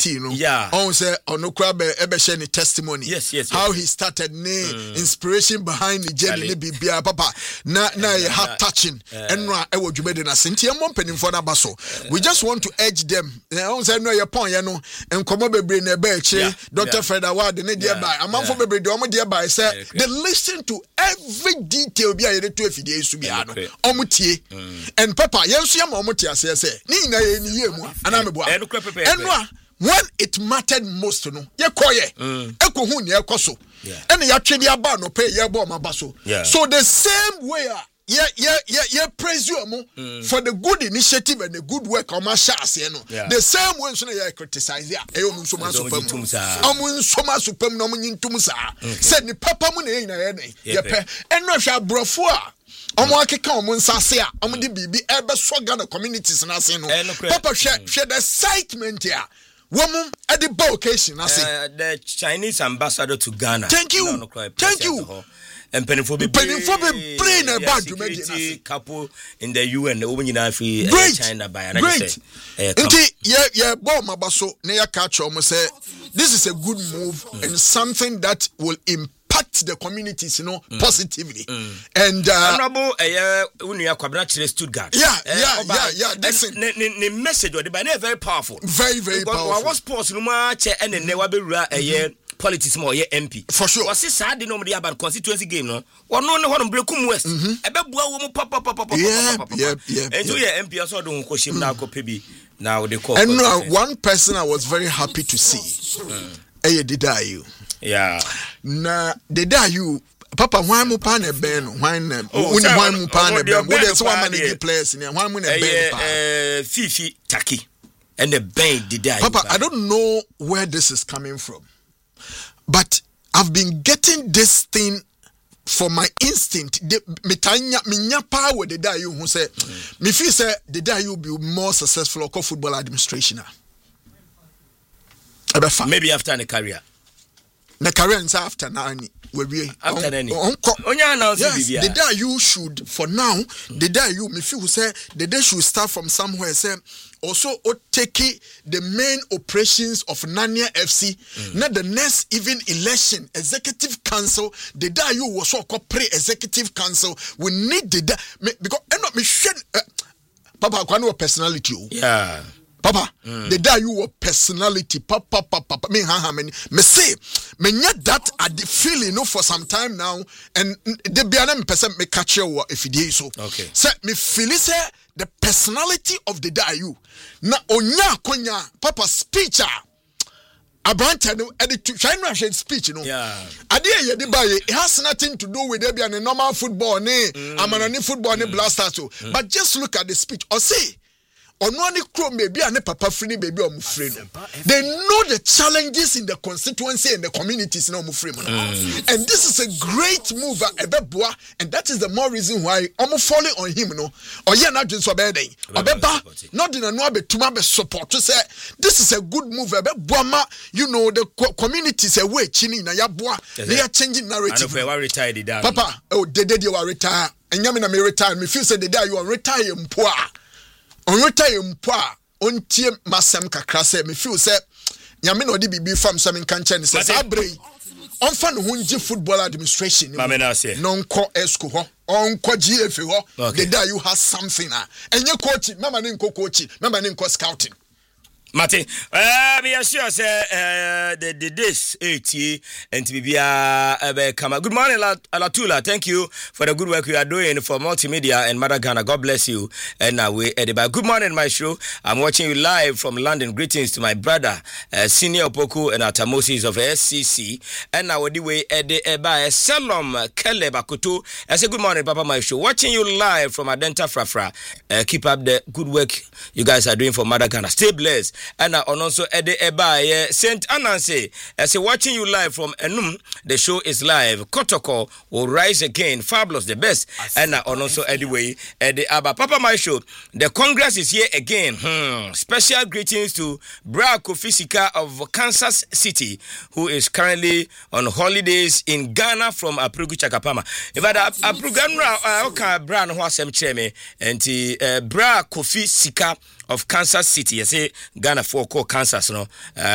2018 no on say onokra ebe share ni testimony how he started inspiration behind the journey bibia papa na heart touching enra e wo dwumede na senti emmo mpanimfo na baso we just want to urge them on say no ye pon ye no enkomo bebre na eba eche Dr. Fred Award ne de ba amanfo bebre de omo de ba say they listen to every detail bia ye to afidie su bia no omo tie and papa yenso ya ma omo tie ase say ni na ye ni ye mu ana meboa enra when it mattered most no ye koye ekohu ne ekoso and ya twede aba no pay ye bo ma baso so the same way yeah praise you for the good initiative and the good work on my shas the same way so you criticize ya so ma supam no nyintum sa said ni papa mu na ye pe eno hwa brofo a omo akeka omo nsase a omo de bibi ebe so Ghana communities na se no papa hwe the excitement here woman at the occasion I say the Chinese ambassador to Ghana. Thank you. And Pennyfo be playing about security couple in the UN the woman in free China by and great. Yeah, bomb abaso na ya catch almost say this is a good move and something that will impact the communities, positively. And honorable unia kwabna chile Stuttgart. Yeah. Listen, the message was very powerful. Very powerful. I was post no che and ne wabewura politics more MP. For sure. Was sad no media about constituency game no. One no one Brekum West. Ebebua wo pop. Yeah. And you MP also don ko shim na ko pebi. Now they call. And one person I was very happy to see. Didayu. Yeah. Na Didayu Papa why mu pa na ben why mu pa na ben wo dey so one manage players ni why mu na ben pa Fifi Taki and the ben Didayu. Papa I don't know where this is coming from. But I've been getting this thing for my instinct. Minya power the day you who say me feel say the day you be more successful or football administration. Maybe after the career. The career is after nani. After any. Yes, the day you should for now. The day you me feel say the day should start from somewhere. Say also take the main operations of Nanya FC. Not the next even election executive council. The day you was so called pre-executive council. We need the day because me should Papa kwano personality. Yeah. Papa, the day you were personality, papa, me say, me get that at the feeling for some time now, and the BNM person me catch you if it is so. Okay. Say me feel say the personality of the day you na onya konya papa speech Abanta no edit China speech Ade ye de buy it has nothing to do with there be a normal football amanani football blasters but just look at the speech or say Onwani Chrome baby and papa free baby or mufreno. They know the challenges in the constituency and the communities no mufreno. And this is a great move and that is the more reason why I'm falling on him no. Or yeah not just obey. Obeba not in a no be tuma be support to say this is a good move the communities away chini na yabwa they are changing narrative. And if retired Papa they were retire and yamina me retire me feel say the day you are retire mpoa. On retire mpoa on tie masem kakra say me feel say nyame no de bibi fam so me kan che ne say abrei on fa no hunji football administration no nko esco ho on ko GF ho the day you have something enye coach mama ne nko coach mama ne nko scouting Mate, me assure say the this 80 and bibia come. Good morning, Alatula. Thank you for the good work you are doing for multimedia and Mother Ghana. God bless you. And now we Ediba. Good morning, my show. I'm watching you live from London. Greetings to my brother, Senior Opoku and Atamosis of SCC. And now the way Ediba Salom Kele Bakutu. I say good morning, Papa, my show. Watching you live from Adenta Frafra. Keep up the good work you guys are doing for Mother Ghana. Stay blessed. And also Ede Eba Saint Anansi as watching you live from Enum. The show is live. Kotoko will rise again. Fabulous, the best. And also anyway Ede Aba Papa my show. The Congress is here again. Special greetings to Bra Kofi Sika of Kansas City, who is currently on holidays in Ghana from Aprugu Chakapama. If I Aprugu okay Bra no wasem cheme and Bra Kofi Sika of Kansas City. I say Ghana for call Kansas no.